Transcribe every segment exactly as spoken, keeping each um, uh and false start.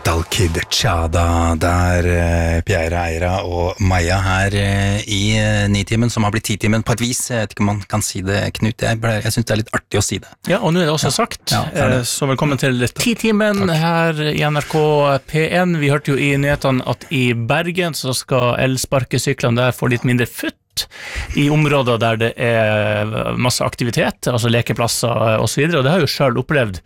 Metal Kid Chada der, Pierre Eira og Maja her i Nitimen, som har blitt Titimen på et vis. Jeg vet ikke om man kan si det, Knut. Jeg, ble, jeg synes det er litt artig å si det. Ja, og nå er det også ja. sagt. Ja, det. Så velkommen til Titimen her i N R K P en. Vi hørte jo i nyhetene at i Bergen så skal elsparkesyklene der få litt mindre futt i områder der det er masse aktivitet, altså lekeplasser og så videre, og det har jeg jo selv opplevd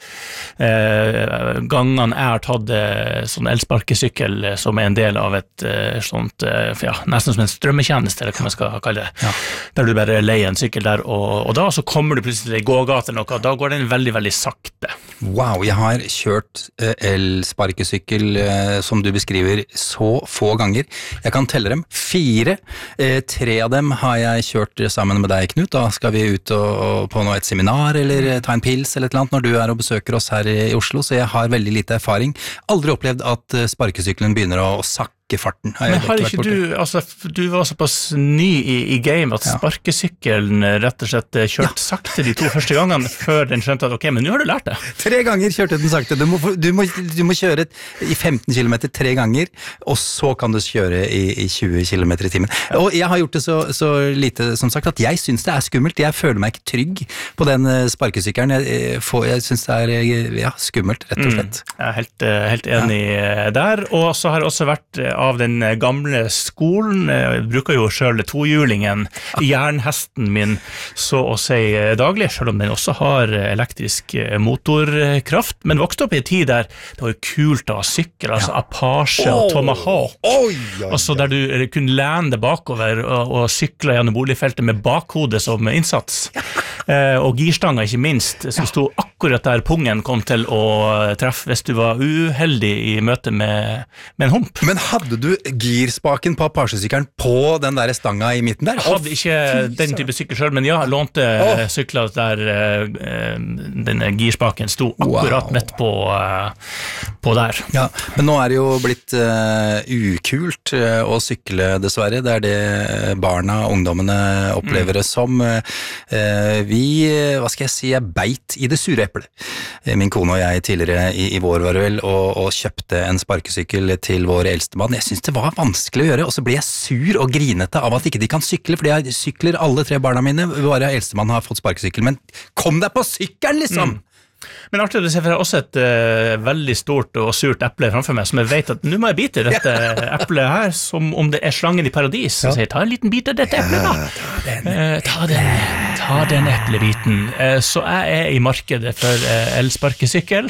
eh, gangene jeg har tatt eh, sånn elsparkesykkel som er en del av et eh, sånt, eh, ja, nesten som en strømmetjeneste, eller hva man skal kalle det, ja. Der du bare leier en sykkel der, og, og da så kommer du plutselig til en gågate eller noe, da går den veldig, veldig sakte. Wow, jeg har kjørt eh, elsparkesykkel eh, som du beskriver så få ganger. Jeg kan telle dem. Fire, eh, tre av dem har jeg kjørt sammen med deg, Knut. Da skal vi ut og, og på noe, et seminar eller ta en pils eller et eller annet når du er og besøker oss her i Oslo, så jeg har veldig lite erfaring. Aldri opplevd at sparkesykkelen begynner å, å sakke farten. Har Men har ikke du, altså, du var såpass ny i, i game at ja. Sparkesykkelen rett og slett kjørt ja. sakte de to første gangene før den skjønte at ok, men nå har du lært det. Tre ganger kjørte den sakte. Du må, du må, du må kjøre i femten kilometer tre ganger, og så kan du kjøre i, i tjue kilometer i timen. Ja. Og jeg har gjort det så, så lite, som sagt, at jeg synes det er skummelt. Jeg føler meg ikke trygg på den sparkesykkelen. Jeg, får, jeg synes det er ja, skummelt, rett og slett. Mm. Jeg er helt, helt enig ja. der, og så har det også vært av den gamle skolen, jeg bruker jo selv tohjulingen, jernhesten min, så å si daglig, selv om den også har elektrisk motorkraft, men vokste opp i en tid der det var jo kult å ha sykkel, altså ja. Apache og oh. Tomahawk, oh, ja, altså der du kunne lene deg bakover og, og sykle gjennom boligfeltet med bakhodet som innsats, ja. og girstanga ikke minst, som sto akkurat der pungen kom til å treffe hvis du var uheldig i møte med, med en hump. Men hadde du girspaken på Apache-sykkelen på den der stanga i midten der? Jeg hadde ikke den type sykkel selv, men ja, lånte oh. sykler der uh, denne girspaken sto akkurat wow. midt på, uh, på der. Ja, men nå er det jo blitt uh, ukult uh, å sykle dessverre, det er det barna, ungdommene opplever det mm. som. Uh, vi, hva skal jeg si, jeg beit i det sure eplet. Min kone og jeg tidligere i, i vår var det vel, og, og kjøpte en sparkesykkel til vår eldste mann. Jeg synes det var vanskelig å gjøre, og så ble jeg sur og grinete av at ikke de kan sykle, fordi jeg sykler alle tre barna mine, bare eldstemann har fått sparkesykkel, men kom deg på sykkelen liksom! Mm. Men artig, det ser for også et uh, veldig stort og surt eple framfor meg, som jeg vet at nå må jeg bite dette eplet her, som om det er slangen i paradis, så ja. sier jeg, ta en liten bit av dette eplet da. Ja, ta den, uh, ta den, ta den eplebiten. Uh, så jeg er i markedet for uh, elsparkesykkel.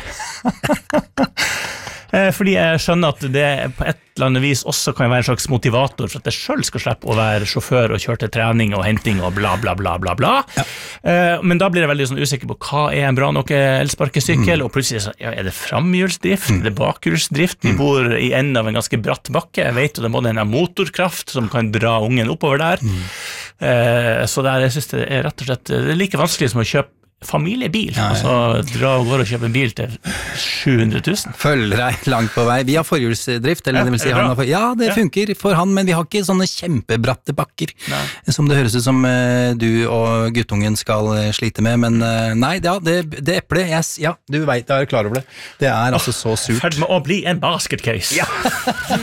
Fordi jeg skjønner at det på et eller annet vis også kan være en slags motivator for at jeg selv skal slippe å være sjåfør og kjøre til trening og henting og bla bla bla bla bla. Ja. Men da blir jeg veldig sånn usikker på hva er en bra nok elsparkesykkel, mm. og plutselig så, ja, er det framhjulsdrift, mm. er det bakhjulsdrift, vi bor i enden av en ganske bratt bakke, jeg vet jo det må det en motorkraft som kan dra ungen oppover der, mm. så der, jeg synes det er rett og slett det er like vanskelig som å kjøpe familiebil, ja, ja. Altså dra og gå og kjøpe en bil til sju hundre tusen. Følger deg langt på vei. Vi har forhjulsdrift, eller ja, det vil si han har for... Ja, det ja. funker for han, men vi har ikke sånne kjempebratte bakker, nei. Som det høres ut som uh, du og guttungen skal uh, slite med, men uh, nei, ja, det, det eplet, yes, ja, du vet, jeg er klar over det. Det er oh, altså så surt. Ferdig med å bli en basket case. Ja.